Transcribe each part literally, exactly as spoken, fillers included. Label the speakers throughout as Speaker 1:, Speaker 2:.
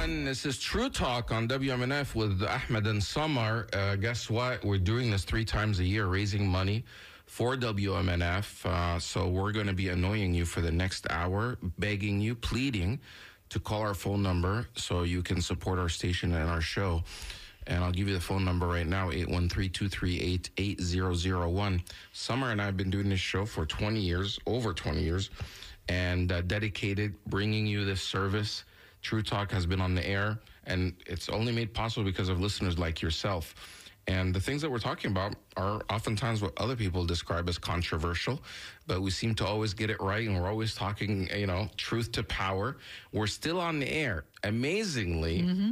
Speaker 1: everyone. This is True Talk on W M N F with Ahmed and Samar. Uh, guess what? We're doing this three times a year, raising money for W M N F. Uh, so we're going to be annoying you for the next hour, begging you, pleading to call our phone number so you can support our station and our show. And I'll give you the phone number right now, eight one three, two three eight, eight zero zero one. Summer and I have been doing this show for twenty years, over twenty years, and uh, dedicated bringing you this service. True Talk has been on the air, and it's only made possible because of listeners like yourself. And the things that we're talking about are oftentimes what other people describe as controversial, but we seem to always get it right, and we're always talking, you know, truth to power. We're still on the air, amazingly, mm-hmm.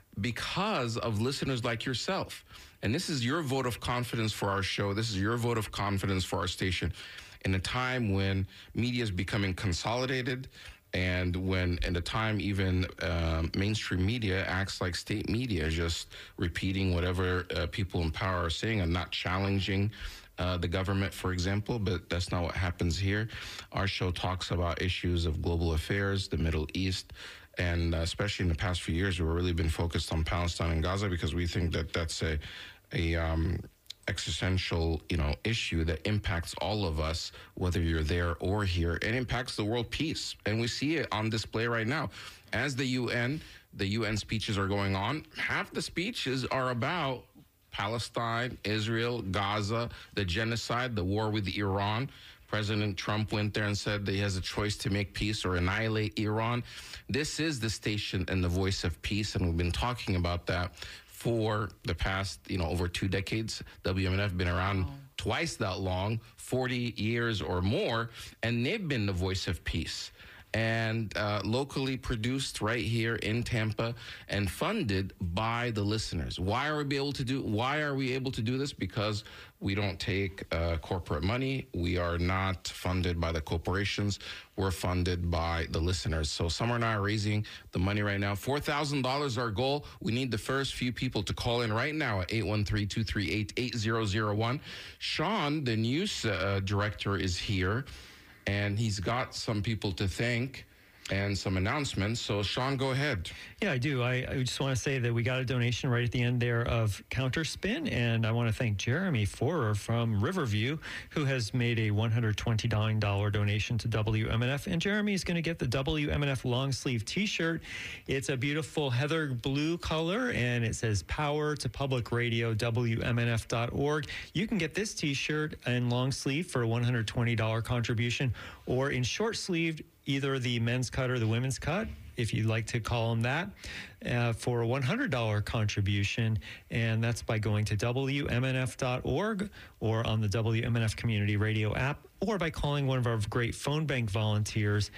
Speaker 1: because of listeners like yourself. And this is your vote of confidence for our show. This is your vote of confidence for our station in a time when media is becoming consolidated, and when, at a time, even uh, mainstream media acts like state media, just repeating whatever uh, people in power are saying and not challenging uh, the government, for example. But that's not what happens here. Our show talks about issues of global affairs, the Middle East, and uh, especially in the past few years, we've really been focused on Palestine and Gaza because we think that that's a a um, existential, you know, issue that impacts all of us, whether you're there or here. It impacts the world peace, and we see it on display right now. As the U N, the U N speeches are going on, half the speeches are about Palestine, Israel, Gaza, the genocide, the war with Iran. President Trump went there and said that he has a choice to make peace or annihilate Iran. This is the station and the voice of peace, and we've been talking about that for the past, you know, over two decades. W M N F been around wow. twice that long, forty years or more, and they've been the voice of peace. And uh, locally produced right here in Tampa and funded by the listeners. Why are we able to do? Why are we able to do this? Because we don't take uh, corporate money. We are not funded by the corporations. We're funded by the listeners. So Summer and I are raising the money right now. four thousand dollars our goal. We need the first few people to call in right now at eight one three, two three eight, eight zero zero one. Sean, the news uh, director, is here. And he's got some people to thank and some announcements. So, Sean, go ahead.
Speaker 2: Yeah, I do. I, I just want to say that we got a donation right at the end there of Counterspin, and I want to thank Jeremy Forer from Riverview, who has made a one hundred twenty-nine dollars donation to W M N F. And Jeremy is going to get the W M N F long sleeve T-shirt. It's a beautiful heather blue color, and it says "Power to Public Radio, W M N F dot org." You can get this T-shirt in long sleeve for a one hundred twenty dollars contribution, or in short sleeved, either the men's cut or the women's cut, if you'd like to call them that, uh, for a one hundred dollars contribution. And that's by going to W M N F dot org or on the W M N F Community Radio app, or by calling one of our great phone bank volunteers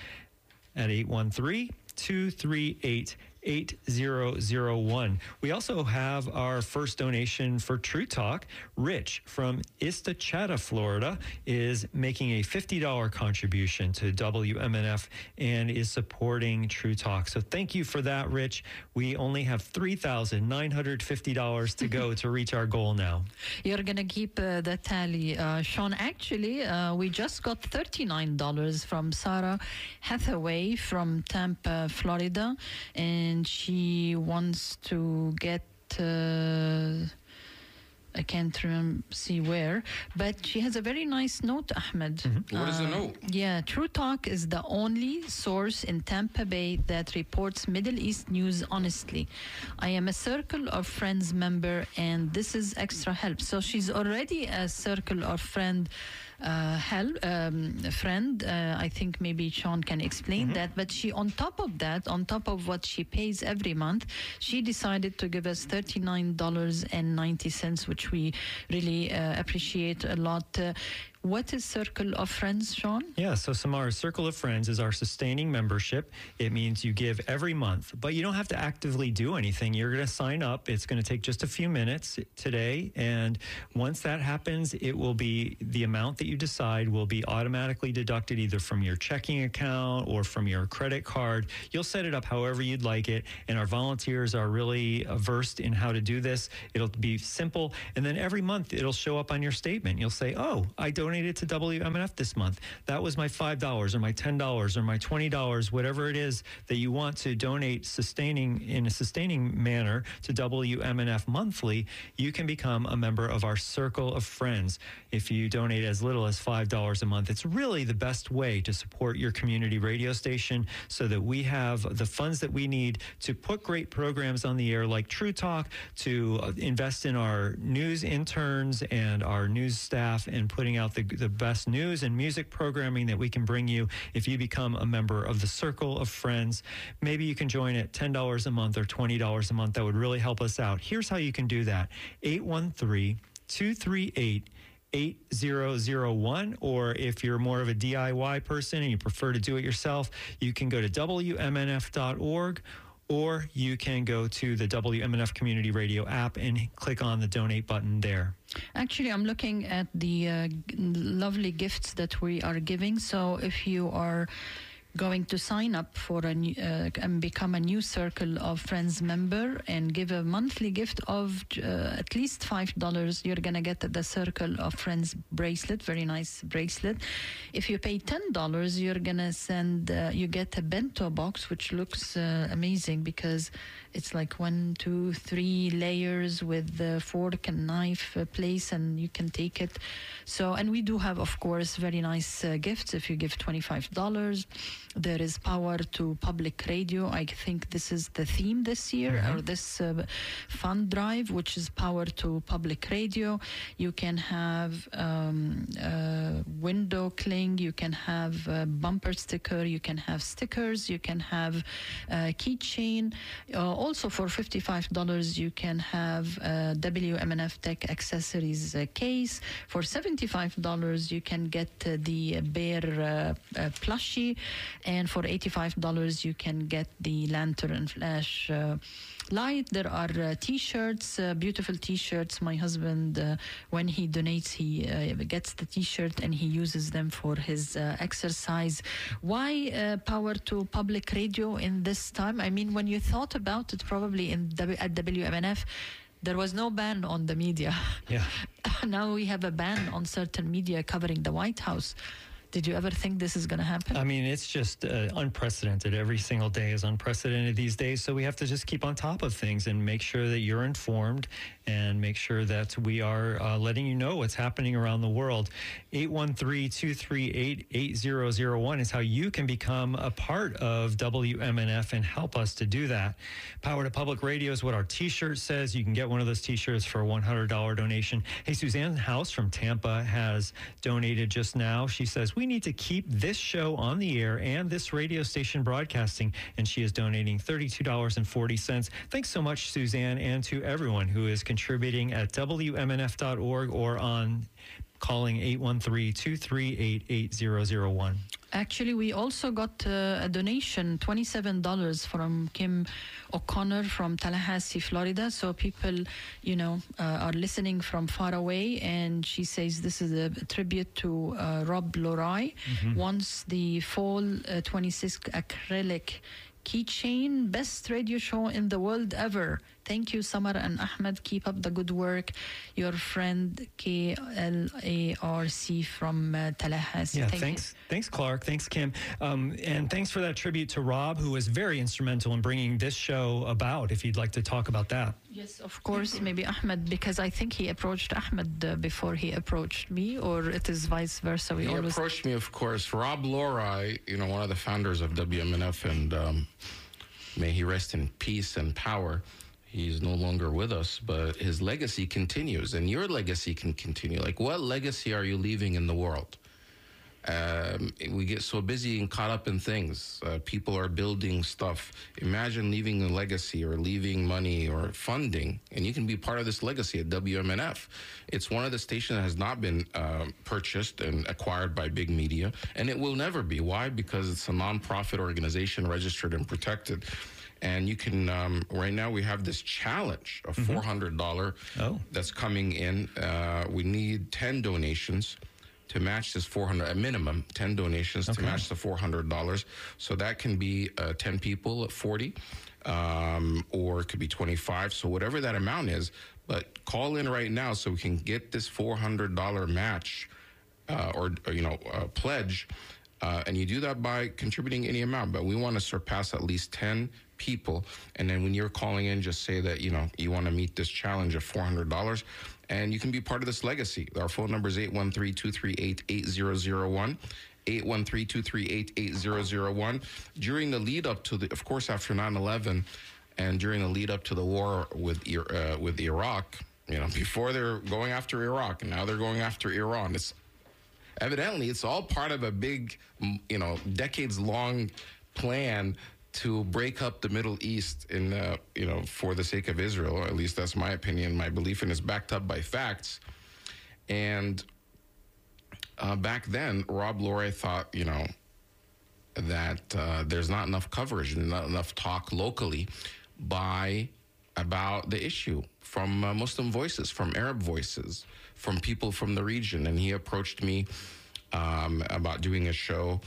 Speaker 2: at eight one three, two three eight, eight zero zero one. We also have our first donation for True Talk. Rich from Istachata, Florida, is making a fifty dollars contribution to W M N F and is supporting True Talk. So thank you for that, Rich. We only have three thousand nine hundred fifty dollars to go to reach our goal now.
Speaker 3: You're going to keep uh, the tally. Uh, Sean, actually, uh, we just got thirty-nine dollars from Sarah Hathaway from Tampa, Florida, and she wants to get, uh, I can't remember, see where, but she has a very nice note, Ahmed.
Speaker 1: Mm-hmm. What uh, is the note?
Speaker 3: Yeah, True Talk is the only source in Tampa Bay that reports Middle East news honestly. I am a Circle of Friends member, and this is extra help. So she's already a Circle of Friend uh, help, um, friend. Uh, I think maybe Sean can explain mm-hmm. that. But she, on top of that, on top of what she pays every month, she decided to give us thirty-nine dollars and ninety cents, which we really uh, appreciate a lot. Uh, What is Circle of Friends, Sean?
Speaker 2: Yeah, so Samara, Circle of Friends is our sustaining membership. It means you give every month, but you don't have to actively do anything. You're going to sign up. It's going to take just a few minutes today, and once that happens, it will be the amount that you decide will be automatically deducted either from your checking account or from your credit card. You'll set it up however you'd like it, and our volunteers are really versed in how to do this. It'll be simple, and then every month it'll show up on your statement. You'll say, oh, I donated donated to W M N F this month. That was my five dollars or my ten dollars or my twenty dollars, whatever it is that you want to donate sustaining in a sustaining manner to W M N F monthly. You can become a member of our Circle of Friends if you donate as little as five dollars a month. It's really the best way to support your community radio station so that we have the funds that we need to put great programs on the air like True Talk, to invest in our news interns and our news staff and putting out the, the best news and music programming that we can bring you if you become a member of the Circle of Friends. Maybe you can join at ten dollars a month or twenty dollars a month. That would really help us out. Here's how you can do that. eight one three, two three eight, eight zero zero one, or if you're more of a D I Y person and you prefer to do it yourself, you can go to W M N F dot org, or you can go to the W M N F Community Radio app and click on the donate button there.
Speaker 3: Actually, I'm looking at the uh, lovely gifts that we are giving. So if you are going to sign up for a new, uh, and become a new Circle of Friends member and give a monthly gift of uh, at least five dollars, you're going to get the Circle of Friends bracelet, very nice bracelet. If you pay ten dollars, you're going to send, uh, you get a bento box, which looks uh, amazing because it's like one, two, three layers with the fork and knife uh, place, and you can take it. So, and we do have, of course, very nice uh, gifts if you give twenty-five dollars. There is Power to Public Radio. I think this is the theme this year, mm-hmm. or this uh, fund drive, which is Power to Public Radio. You can have um, uh, window cling, you can have a bumper sticker, you can have stickers, you can have a keychain. Uh, also for fifty-five dollars, you can have a W M N F Tech accessories uh, case. For seventy-five dollars, you can get uh, the bear uh, uh, plushie. And for eighty-five dollars, you can get the lantern flash uh, light. There are uh, T-shirts, uh, beautiful T-shirts. My husband, uh, when he donates, he uh, gets the T-shirt and he uses them for his uh, exercise. Why uh, Power to Public Radio in this time? I mean, when you thought about it, probably in w- at W M N F, there was no ban on the media.
Speaker 2: Yeah.
Speaker 3: Now we have a ban on certain media covering the White House. Did you ever think this is going to happen?
Speaker 2: I mean, it's just uh, unprecedented. Every single day is unprecedented these days. So we have to just keep on top of things and make sure that you're informed and make sure that we are uh, letting you know what's happening around the world. eight one three, two three eight, eight zero zero one is how you can become a part of W M N F and help us to do that. Power to Public Radio is what our T-shirt says. You can get one of those T-shirts for a one hundred dollars donation. Hey, Suzanne House from Tampa has donated just now. She says, we need to keep this show on the air and this radio station broadcasting, and she is donating thirty-two dollars and forty cents. Thanks so much, Suzanne, and to everyone who is contributing at W M N F dot org or on calling eight one three, two three eight, eight zero zero one.
Speaker 3: Actually, we also got uh, a donation, twenty-seven dollars from Kim O'Connor from Tallahassee, Florida. So people, you know, uh, are listening from far away. And she says this is a tribute to uh, Rob Lorai. Mm-hmm. Once the fall uh, twenty-six acrylic keychain, best radio show in the world ever. Thank you, Samar and Ahmed. Keep up the good work. Your friend K L A R C from uh, Tallahassee.
Speaker 2: Yeah,
Speaker 3: Thank
Speaker 2: thanks.
Speaker 3: You.
Speaker 2: Thanks, Clark. Thanks, Kim. Um, and thanks for that tribute to Rob, who was very instrumental in bringing this show about, if you'd like to talk about that.
Speaker 3: Yes, of course. Maybe Ahmed, because I think he approached Ahmed uh, before he approached me, or it is vice versa. We
Speaker 1: he
Speaker 3: always
Speaker 1: approached me, of course. Rob Lorai, you know, one of the founders of W M N F, and um, may he rest in peace and power. He's no longer with us, but his legacy continues, and your legacy can continue. Like, what legacy are you leaving in the world? Um, we get so busy and caught up in things. Uh, people are building stuff. Imagine leaving a legacy or leaving money or funding, and you can be part of this legacy at W M N F. It's one of the stations that has not been uh, purchased and acquired by big media, and it will never be. Why? Because it's a nonprofit organization registered and protected. And you can, um, right now we have this challenge of four hundred dollars
Speaker 2: oh.
Speaker 1: that's coming in. Uh, we need ten donations to match this four hundred dollars, a minimum ten donations okay. to match the four hundred dollars. So that can be uh, ten people at forty, um, or it could be twenty-five. So whatever that amount is, but call in right now so we can get this four hundred dollars match uh, or, or, you know, uh, pledge. Uh, and you do that by contributing any amount. But we want to surpass at least ten people. And then when you're calling in, just say that, you know, you want to meet this challenge of four hundred dollars. And you can be part of this legacy. Our phone number is eight one three, two three eight, eight zero zero one. eight one three, two three eight, eight zero zero one. During the lead up to the, of course, after nine eleven, and during the lead up to the war with uh, with Iraq, you know, before they're going after Iraq, and now they're going after Iran. It's evidently it's all part of a big, you know, decades long plan to break up the Middle East in, uh, you know, for the sake of Israel. At least that's my opinion. My belief in it is backed up by facts. And uh, back then, Rob Loray thought, you know, that uh, there's not enough coverage and not enough talk locally by about the issue from uh, Muslim voices, from Arab voices, from people from the region. And he approached me um, about doing a show,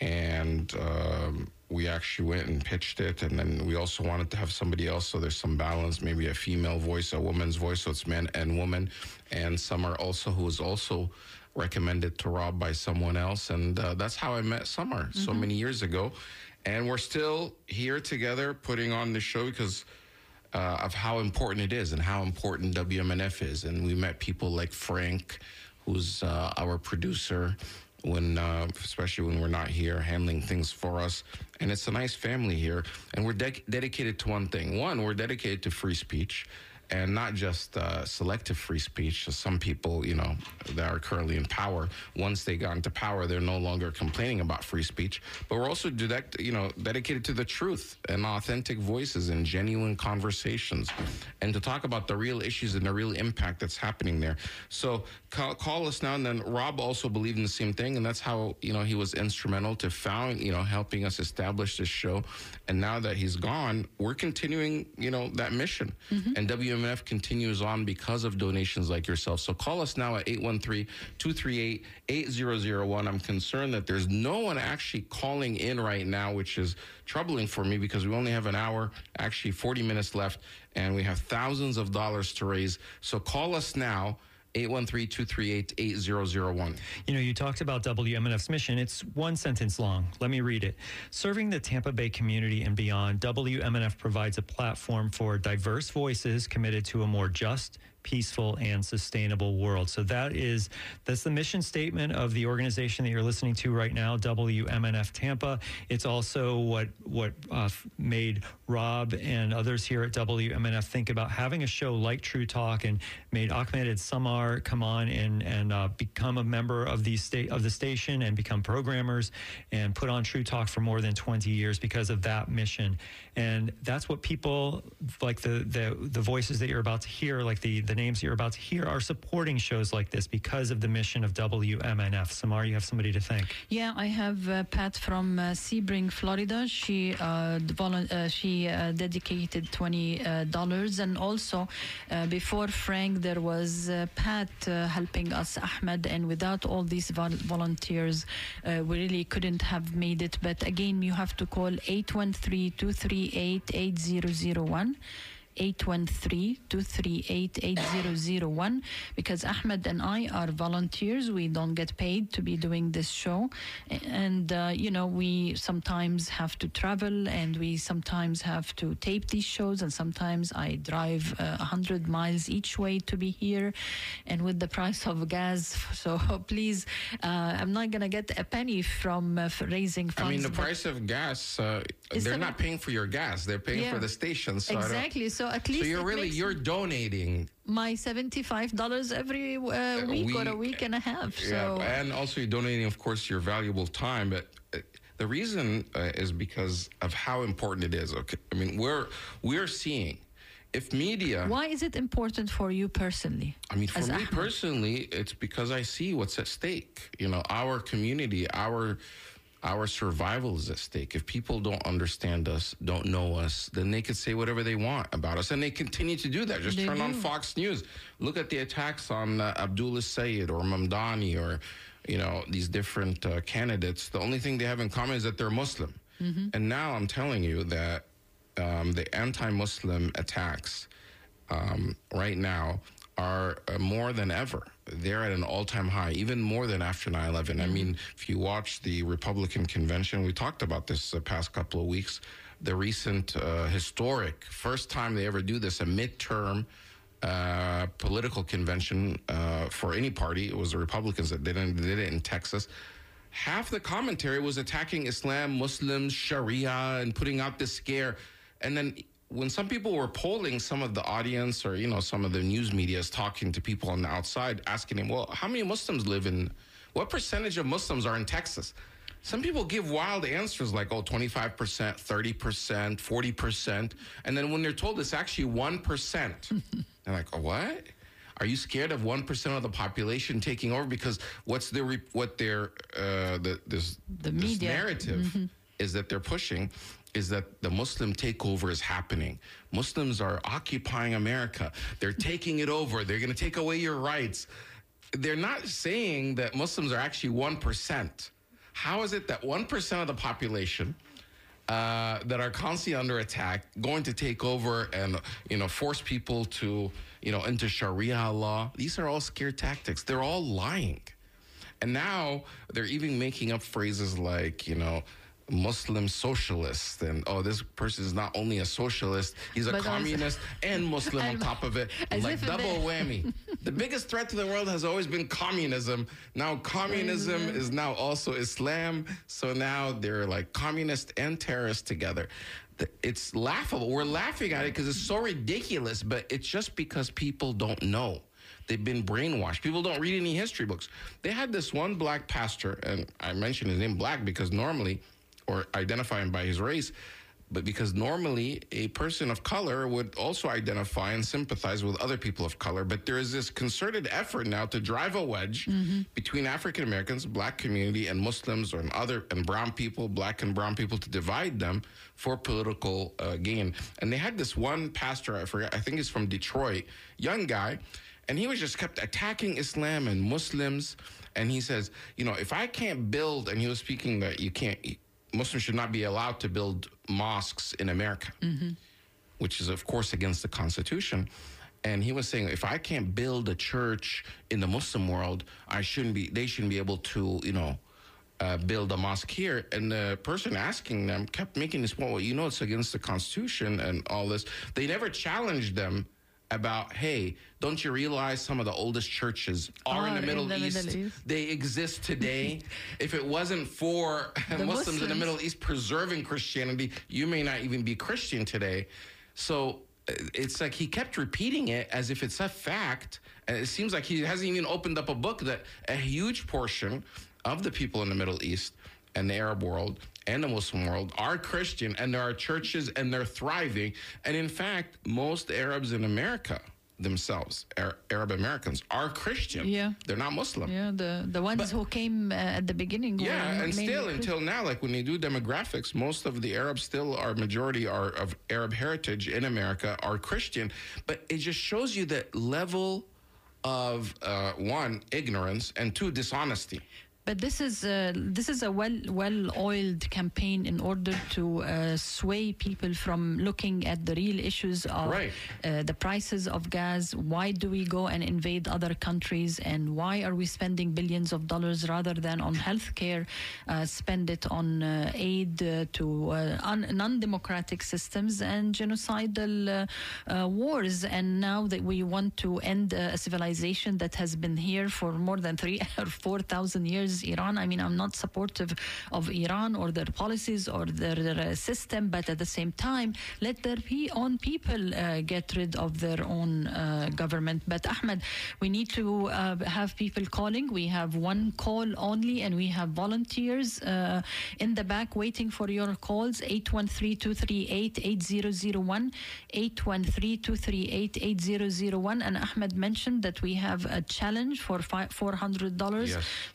Speaker 1: and um, we actually went and pitched it. And then we also wanted to have somebody else, so there's some balance, maybe a female voice, a woman's voice, so it's men and women. And Summer also, who was also recommended to Rob by someone else. And uh, that's how I met Summer mm-hmm. so many years ago. And we're still here together putting on the show because Uh, of how important it is and how important W M N F is. And we met people like Frank, who's uh, our producer, when uh, especially when we're not here, handling things for us. And it's a nice family here. And we're de- dedicated to one thing. One, we're dedicated to free speech, and not just uh, selective free speech. Some people, you know, that are currently in power, once they got into power, they're no longer complaining about free speech. But we're also, direct, you know, dedicated to the truth and authentic voices and genuine conversations, and to talk about the real issues and the real impact that's happening there. So call, call us now. And then Rob also believed in the same thing, and that's how, you know, he was instrumental to found, you know, helping us establish this show. And now that he's gone, we're continuing, you know, that mission. Mm-hmm. And W M N F continues on because of donations like yourself. So call us now at eight one three, two three eight, eight zero zero one. I'm concerned that there's no one actually calling in right now, which is troubling for me because we only have an hour, actually forty minutes left, and we have thousands of dollars to raise. So call us now. eight one three, two three eight, eight zero zero one.
Speaker 2: You know, you talked about W M N F's mission. It's one sentence long. Let me read it. Serving the Tampa Bay community and beyond, W M N F provides a platform for diverse voices committed to a more just, peaceful, and sustainable world. So that is, that's the mission statement of the organization that you're listening to right now, W M N F Tampa. It's also what what uh, made Rob and others here at W M N F think about having a show like True Talk, and made Ahmed and Samar come on and and uh, become a member of the state of the station and become programmers and put on True Talk for more than twenty years because of that mission. And that's what people like the the the voices that you're about to hear, like the the names you're about to hear, are supporting shows like this because of the mission of W M N F. Samar, you have somebody to thank.
Speaker 3: Yeah, I have uh, Pat from uh, Sebring, Florida. She uh, volu- uh, she uh, dedicated twenty dollars, uh, and also uh, before Frank, there was uh, Pat uh, helping us, Ahmed, and without all these vol- volunteers, uh, we really couldn't have made it. But again, you have to call eight one three, two three eight, eight zero zero one. eight one three, two three eight, eight zero zero one, because Ahmed and I are volunteers. We don't get paid to be doing this show. And, uh, you know, we sometimes have to travel, and we sometimes have to tape these shows, and sometimes I drive uh, one hundred miles each way to be here, and with the price of gas. So please, uh, I'm not going to get a penny from uh, raising funds.
Speaker 1: I mean, the price of gas, uh, they're not paying for your gas. They're paying yeah, for the station. So
Speaker 3: exactly. So at least
Speaker 1: so you're really you're donating
Speaker 3: my seventy-five dollars every uh, week, week or a week and a half. So.
Speaker 1: Yeah, and also you're donating, of course, your valuable time. But uh, the reason uh, is because of how important it is. Okay, I mean, we're we're seeing if media.
Speaker 3: Why is it important for you personally?
Speaker 1: I mean, for me
Speaker 3: Ahmed?
Speaker 1: personally, it's because I see what's at stake. You know, our community, our. Our survival is at stake. If people don't understand us, don't know us, then they could say whatever they want about us. And they continue to do that. Just
Speaker 3: they
Speaker 1: turn
Speaker 3: do.
Speaker 1: on Fox News. Look at the attacks on uh, Abdullah Sayed or Mamdani or, you know, these different uh, candidates. The only thing they have in common is that they're Muslim. Mm-hmm. And now I'm telling you that um, the anti-Muslim attacks um, right now are uh, more than ever. They're at an all-time high, even more than after nine eleven. Mm-hmm. I mean, if you watch the Republican convention, we talked about this the past couple of weeks, the recent uh, historic, first time they ever do this, a midterm uh, political convention uh, for any party. It was the Republicans that did it, did it in Texas. Half the commentary was attacking Islam, Muslims, Sharia, and putting out this scare. And then when some people were polling some of the audience, or, you know, some of the news media is talking to people on the outside, asking them, well, how many Muslims live in, what percentage of Muslims are in Texas? Some people give wild answers like, oh, twenty-five percent, thirty percent, forty percent. And then when they're told it's actually one percent, they're like, oh, what? Are you scared of one percent of the population taking over? Because what's the, re- what their, uh, the, this,
Speaker 3: the
Speaker 1: this
Speaker 3: media
Speaker 1: narrative mm-hmm. is that they're pushing is that the Muslim takeover is happening. Muslims are occupying America. They're taking it over. They're going to take away your rights. They're not saying that Muslims are actually one percent. How is it that one percent of the population uh, that are constantly under attack going to take over and, you know, force people to, you know, into Sharia law? These are all scare tactics. They're all lying. And now they're even making up phrases like, you know, Muslim socialist, and oh, this person is not only a socialist, he's a
Speaker 3: but
Speaker 1: communist
Speaker 3: also,
Speaker 1: and Muslim on top of it, like double
Speaker 3: they...
Speaker 1: whammy. The biggest threat to the world has always been communism. Now communism is now also Islam, so now they're like communist and terrorist together. It's laughable. We're laughing at it because it's so ridiculous, but it's just because people don't know. They've been brainwashed. People don't read any history books. They had this one black pastor, and I mentioned his name black because normally, or identify him by his race, but because normally a person of color would also identify and sympathize with other people of color. But there is this concerted effort now to drive a wedge mm-hmm. between African Americans, black community, and Muslims, or and other and brown people, black and brown people, to divide them for political uh, gain. And they had this one pastor, I forget, I think he's from Detroit, young guy, and he was just kept attacking Islam and Muslims. And he says, you know, if I can't build, and he was speaking that you can't, Muslims should not be allowed to build mosques in America, mm-hmm. which is, of course, against the Constitution. And he was saying, if I can't build a church in the Muslim world, I shouldn't be, they shouldn't be able to, you know, uh, build a mosque here. And the person asking them kept making this point, well, you know, it's against the Constitution and all this. They never challenged them about, hey, don't you realize some of the oldest churches are, are in, the Middle, in the East? Middle East? They exist today. If it wasn't for Muslims, Muslims in the Middle East preserving Christianity, you may not even be Christian today. So it's like he kept repeating it as if it's a fact. And it seems like he hasn't even opened up a book that a huge portion of the people in the Middle East and the Arab world and the Muslim world are Christian, and there are churches and they're thriving. And in fact, most Arabs in America themselves, Arab Americans, are Christian.
Speaker 3: Yeah.
Speaker 1: They're not Muslim.
Speaker 3: Yeah, the, the ones but, who came uh, at the beginning.
Speaker 1: Yeah, and still until now, like when you do demographics, most of the Arabs still are, majority are of Arab heritage in America are Christian. But it just shows you the level of, uh, one, ignorance, and two, dishonesty.
Speaker 3: But this is uh, this is a well well oiled campaign in order to uh, sway people from looking at the real issues of
Speaker 1: right.
Speaker 3: uh, the prices of gas. Why do we go and invade other countries, and why are we spending billions of dollars rather than on healthcare? Uh, spend it on uh, aid uh, to uh, un- non-democratic systems and genocidal uh, uh, wars. And now that we want to end uh, a civilization that has been here for more than three or four thousand years. Iran. I mean, I'm not supportive of Iran or their policies or their, their system, but at the same time, let their own people uh, get rid of their own uh, government. But Ahmed, we need to uh, have people calling. We have one call only, and we have volunteers uh, in the back waiting for your calls. eight one three, two three eight, eight zero zero one, eight one three, two three eight, eight zero zero one. And Ahmed mentioned that we have a challenge for four hundred dollars.
Speaker 1: Yes.
Speaker 3: So we need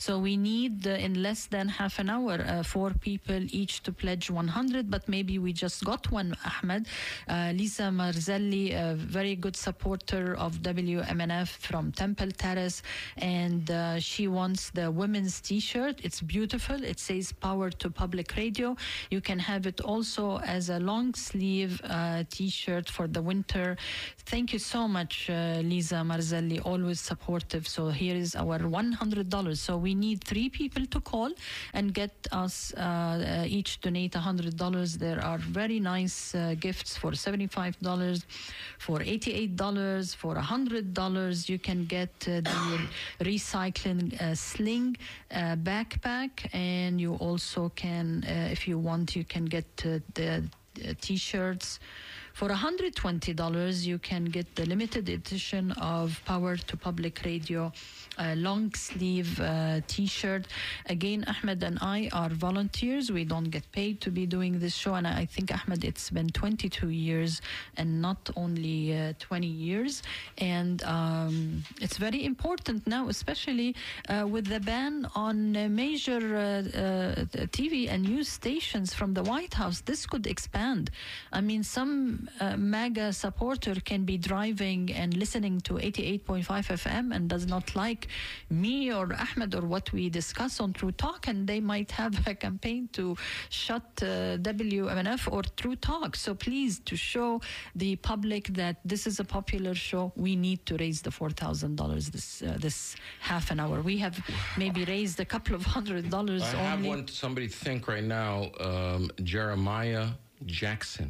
Speaker 3: need uh, in less than half an hour uh, four people each to pledge one hundred, but maybe we just got one, Ahmed. Uh, Lisa Marzelli, a very good supporter of W M N F from Temple Terrace, and uh, she wants the women's t-shirt. It's beautiful. It says Power to Public Radio. You can have it also as a long sleeve uh, t-shirt for the winter. Thank you so much, uh, Lisa Marzelli, always supportive. So here is our one hundred dollars. So we need three people to call and get us uh, uh, each donate one hundred dollars. There are very nice uh, gifts for seventy-five dollars, for eighty-eight dollars, for one hundred dollars. You can get uh, the recycling uh, sling uh, backpack, and you also can, uh, if you want, you can get uh, the uh, t-shirts. For one hundred twenty dollars, you can get the limited edition of Power to Public Radio uh, long sleeve uh, t-shirt. Again, Ahmed and I are volunteers. We don't get paid to be doing this show. And I think, Ahmed, it's been twenty-two years and not only uh, twenty years. And um, it's very important now, especially uh, with the ban on uh, major uh, uh, T V and news stations from the White House. This could expand. I mean, some Uh, MAGA supporter can be driving and listening to eighty-eight point five F M and does not like me or Ahmed or what we discuss on True Talk, and they might have a campaign to shut uh, W M N F or True Talk. So please, to show the public that this is a popular show, we need to raise the four thousand dollars this uh, this half an hour. We have maybe raised a couple of hundred dollars
Speaker 1: I
Speaker 3: only.
Speaker 1: have one somebody to think right now, um, Jeremiah Jackson.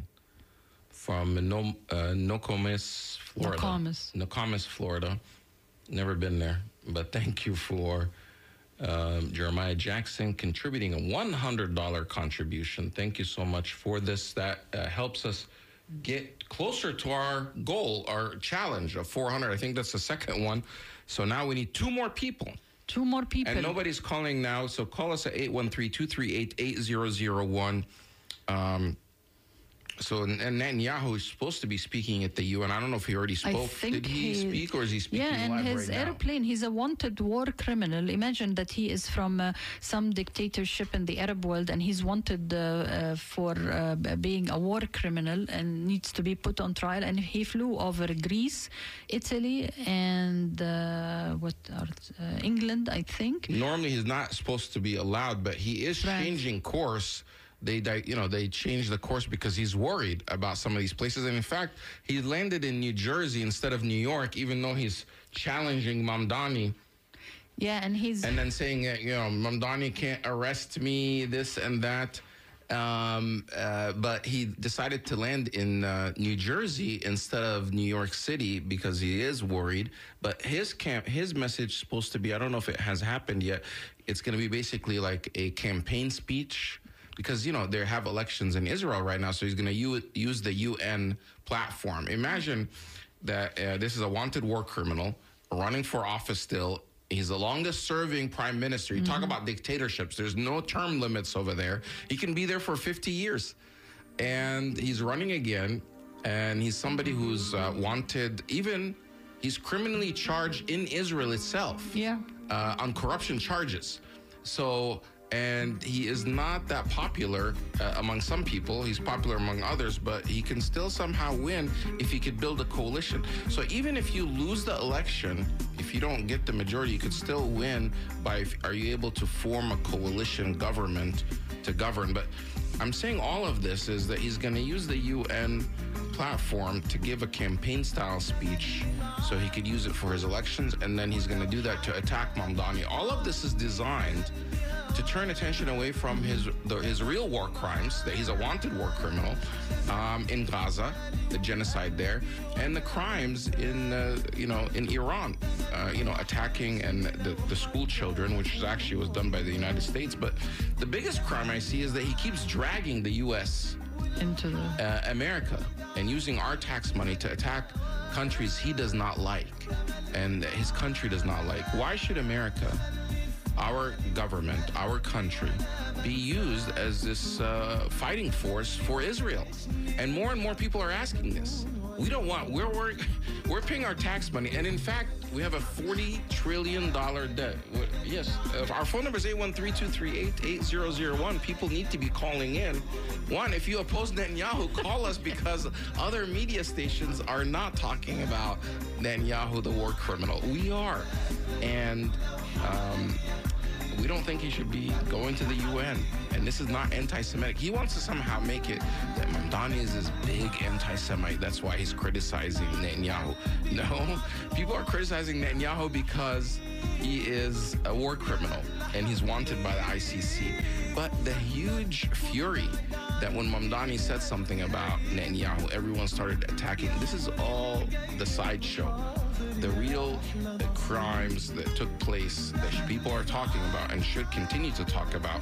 Speaker 1: From no, uh, Nokomis, Florida.
Speaker 3: Nokomis.
Speaker 1: Nokomis, Florida. Never been there, but thank you for um, Jeremiah Jackson contributing a one hundred dollars contribution. Thank you so much for this. That uh, helps us get closer to our goal, our challenge of four hundred. I think that's the second one. So now we need two more people.
Speaker 3: Two more people.
Speaker 1: And nobody's calling now, so call us at eight one three, two three eight, eight zero zero one. Um, So and Netanyahu is supposed to be speaking at the U N. I don't know if he already spoke.
Speaker 3: I think
Speaker 1: Did he,
Speaker 3: he
Speaker 1: speak, or is he speaking
Speaker 3: yeah, and
Speaker 1: live
Speaker 3: his
Speaker 1: right
Speaker 3: airplane, he's a wanted war criminal. Imagine that he is from uh, some dictatorship in the Arab world, and he's wanted uh, uh, for uh, being a war criminal and needs to be put on trial. And he flew over Greece, Italy, and uh, what are, uh, England, I think.
Speaker 1: Normally, he's not supposed to be allowed, but he is
Speaker 3: Right.
Speaker 1: changing course. They, you know, they changed the course because he's worried about some of these places. And in fact, he landed in New Jersey instead of New York, even though he's challenging Mamdani.
Speaker 3: Yeah, and he's
Speaker 1: and then saying, uh, you know, Mamdani can't arrest me, this and that. Um, uh, but he decided to land in uh, New Jersey instead of New York City because he is worried. But his camp, his message is supposed to be, I don't know if it has happened yet. It's going to be basically like a campaign speech. Because, you know, they have elections in Israel right now, so he's going to use, use the U N platform. Imagine that uh, this is a wanted war criminal running for office still. He's the longest-serving prime minister. You mm-hmm. talk about dictatorships. There's no term limits over there. He can be there for fifty years. And he's running again, and he's somebody who's uh, wanted, even he's criminally charged in Israel itself
Speaker 3: yeah.
Speaker 1: uh, on corruption charges. So... And he is not that popular uh, among some people. He's popular among others, but he can still somehow win if he could build a coalition. So even if you lose the election, if you don't get the majority, you could still win by, are you able to form a coalition government to govern? But I'm saying all of this is that he's going to use the U N platform to give a campaign-style speech so he could use it for his elections, and then he's going to do that to attack Mamdani. All of this is designed to turn attention away from his the, his real war crimes, that he's a wanted war criminal um, in Gaza, the genocide there, and the crimes in uh, you know in Iran, uh, you know attacking and the, the school children, which actually was done by the United States. But the biggest crime I see is that he keeps dragging the U S
Speaker 3: into the
Speaker 1: uh, America and using our tax money to attack countries he does not like and his country does not like. Why should America, our government, our country, be used as this uh, fighting force for Israel. And more and more people are asking this. We don't want, we're, we're, we're paying our tax money. And in fact, we have a forty trillion dollars debt. Yes, our phone number is eight one three, two three eight, eight zero zero one. People need to be calling in. One, if you oppose Netanyahu, call us because other media stations are not talking about Netanyahu, the war criminal. We are. And um, we don't think he should be going to the U N. And this is not anti-Semitic. He wants to somehow make it that Mamdani is this big anti-Semite. That's why he's criticizing Netanyahu. No, people are criticizing Netanyahu because he is a war criminal and he's wanted by the I C C. But the huge fury that when Mamdani said something about Netanyahu, everyone started attacking. This is all the sideshow. The real the crimes that took place that people are talking about and should continue to talk about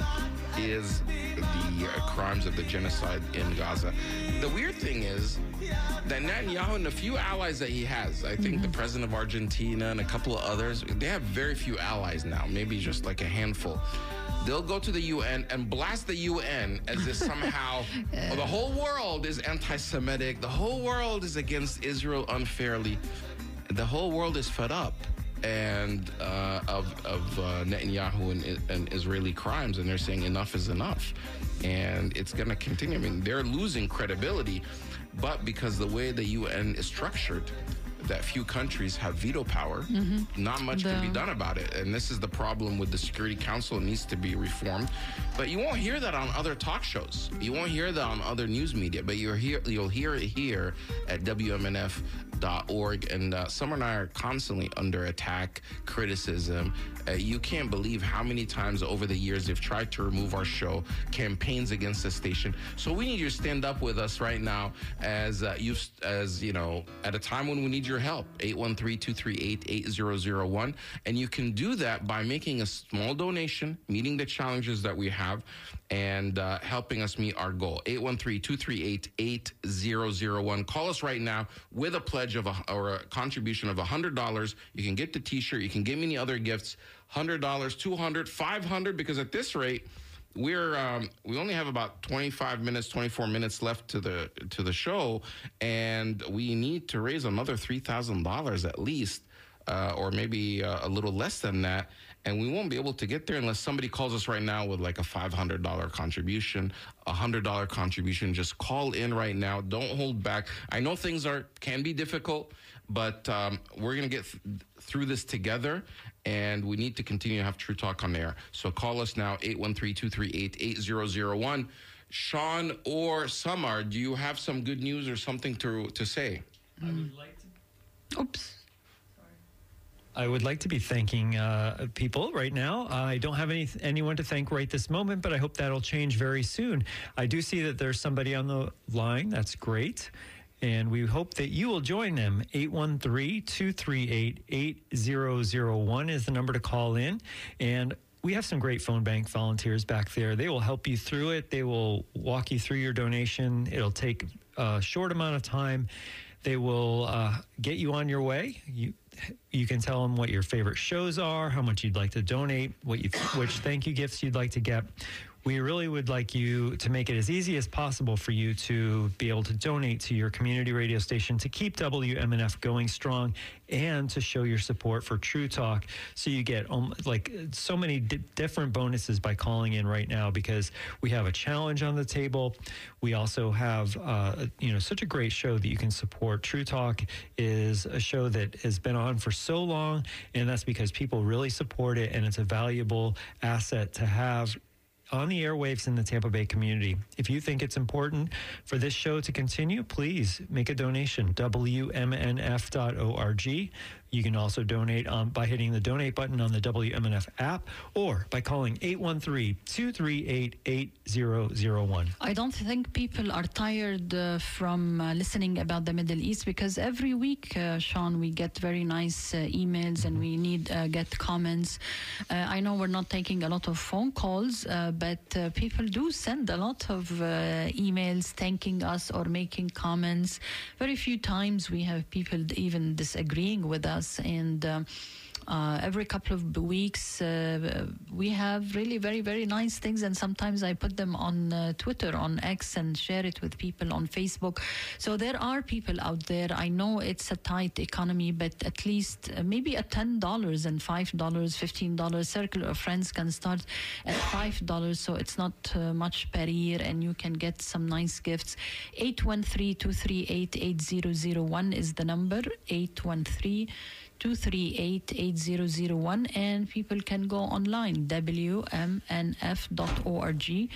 Speaker 1: is the uh, crimes of the genocide in Gaza. The weird thing is that Netanyahu and a few allies that he has, I think mm-hmm. the president of Argentina and a couple of others, they have very few allies now, maybe just like a handful. They'll go to the U N and blast the U N as if somehow oh, the whole world is anti-Semitic, the whole world is against Israel unfairly. The whole world is fed up and uh, of, of uh, Netanyahu and, and Israeli crimes, and they're saying enough is enough. And it's going to continue. I mean, they're losing credibility, but because the way the U N is structured, that few countries have veto power, mm-hmm. not much the... can be done about it. And this is the problem with the Security Council. It needs to be reformed. But you won't hear that on other talk shows. You won't hear that on other news media, but you'll hear, you'll hear it here at W M N F dot org. And uh, Summer and I are constantly under attack, criticism. Uh, you can't believe how many times over the years they've tried to remove our show, campaigns against the station. So we need you to stand up with us right now as uh, you as you know, at a time when we need your help. eight one three, two three eight, eight zero zero one. And you can do that by making a small donation, meeting the challenges that we have, and uh, helping us meet our goal. eight one three, two three eight, eight zero zero one. Call us right now with a pledge of a, or a contribution of one hundred dollars. You can get the t-shirt. You can get many other gifts. one hundred dollars, two hundred dollars, five hundred dollars, because at this rate, we're um, we only have about twenty-five minutes, twenty-four minutes left to the to the show, and we need to raise another three thousand dollars at least, uh, or maybe uh, a little less than that. And we won't be able to get there unless somebody calls us right now with like a five hundred dollars contribution, a one hundred dollars contribution. Just call in right now. Don't hold back. I know things are can be difficult, but um, we're going to get th- through this together, and we need to continue to have True Talk on air. So call us now, eight one three, two three eight, eight zero zero one. Sean or Samar, do you have some good news or something to to say?
Speaker 2: I would like to...
Speaker 3: Oops.
Speaker 2: I would like to be thanking uh, people right now. I don't have any anyone to thank right this moment, but I hope that'll change very soon. I do see that there's somebody on the line. That's great. And we hope that you will join them. eight one three, two three eight, eight zero zero one is the number to call in. And we have some great phone bank volunteers back there. They will help you through it. They will walk you through your donation. It'll take a short amount of time. They will uh, get you on your way. You you can tell them what your favorite shows are, how much you'd like to donate, what you which thank you gifts you'd like to get. We really would like you to make it as easy as possible for you to be able to donate to your community radio station to keep W M N F going strong and to show your support for True Talk. So you get um, like so many di- different bonuses by calling in right now, because we have a challenge on the table. We also have, uh, you know, such a great show that you can support. True Talk is a show that has been on for so long, and that's because people really support it, and it's a valuable asset to have on the airwaves in the Tampa Bay community. If you think it's important for this show to continue, please make a donation, W M N F dot org. You can also donate um, by hitting the donate button on the W M N F app, or by calling eight one three, two three eight, eight zero zero one.
Speaker 3: I don't think people are tired uh, from uh, listening about the Middle East, because every week, uh, Sean, we get very nice uh, emails and we need uh, get comments. Uh, I know we're not taking a lot of phone calls, uh, but uh, people do send a lot of uh, emails thanking us or making comments. Very few times we have people even disagreeing with us. us. And um, uh, every couple of weeks, uh, we have really very, very nice things. And sometimes I put them on uh, Twitter, on X, and share it with people on Facebook. So there are people out there. I know it's a tight economy, but at least uh, maybe at ten dollars and five dollars, fifteen dollars, Circle of Friends can start at five dollars. So it's not uh, much per year, and you can get some nice gifts. eight one three, two three eight, eight zero zero one is the number. eight one three, two three eight, eight zero zero one, and people can go online, W M N F dot org,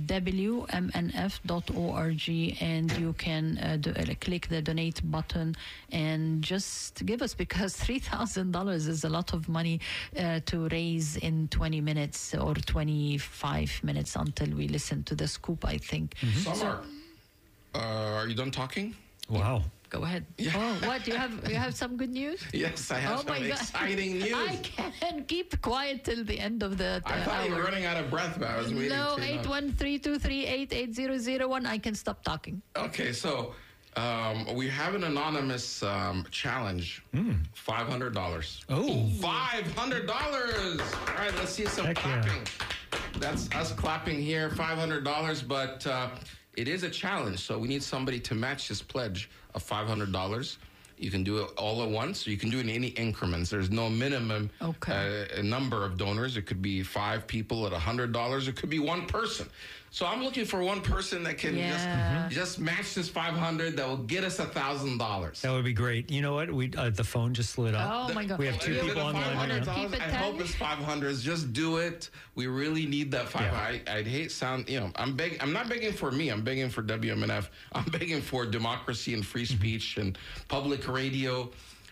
Speaker 3: W M N F dot org, and you can uh, do, uh, click the donate button and just give us, because three thousand dollars is a lot of money uh, to raise in twenty minutes or twenty-five minutes until we listen to the scoop, I think.
Speaker 1: Mm-hmm. Summer, so, uh, are you done talking?
Speaker 2: Wow.
Speaker 3: Go ahead.
Speaker 1: Yeah.
Speaker 3: Oh, what? You have you have some good news?
Speaker 1: Yes, I have
Speaker 3: oh
Speaker 1: some exciting news.
Speaker 3: I can't keep quiet till the end of the, the
Speaker 1: I thought
Speaker 3: hour.
Speaker 1: you were running out of breath, but I was waiting.
Speaker 3: No,
Speaker 1: to
Speaker 3: eight one three, two three eight, eight zero zero one. I can stop talking.
Speaker 1: Okay, so um, we have an anonymous um, challenge.
Speaker 2: Mm.
Speaker 1: five hundred dollars.
Speaker 2: Oh.
Speaker 1: five hundred dollars. All right, let's see some
Speaker 2: Heck
Speaker 1: clapping.
Speaker 2: yeah.
Speaker 1: That's us clapping here, five hundred dollars, but uh, it is a challenge, so we need somebody to match this pledge of five hundred dollars. You can do it all at once, or you can do it in any increments. There's no minimum
Speaker 3: okay.
Speaker 1: uh, number of donors. It could be five people at one hundred dollars. It could be one person. So I'm looking for one person that can
Speaker 3: yeah.
Speaker 1: just mm-hmm. just match this five hundred that will get us one thousand dollars.
Speaker 2: That would be great. You know what? We uh, the phone just lit up.
Speaker 3: Oh, my God.
Speaker 2: We have two
Speaker 1: Is
Speaker 2: people
Speaker 1: it
Speaker 2: online right now.
Speaker 3: Keep it
Speaker 1: I
Speaker 3: ten?
Speaker 1: hope it's five hundred. Just do it. We really need that five.
Speaker 2: Yeah.
Speaker 1: I, I'd hate sound. You know, I'm begging. I'm not begging for me. I'm begging for W M N F. I'm begging for democracy and free speech and public radio.